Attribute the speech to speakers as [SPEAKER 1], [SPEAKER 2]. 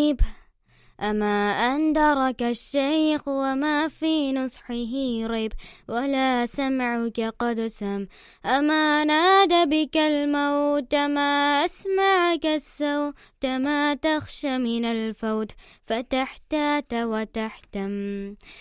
[SPEAKER 1] منيب. أما أندرك الشيخ وما في نصحه ريب، ولا سمعك قد سم. أما نادى بك الموت، ما أسمعك السوت، ما تخشى من الفوت فتحتات وتحتم.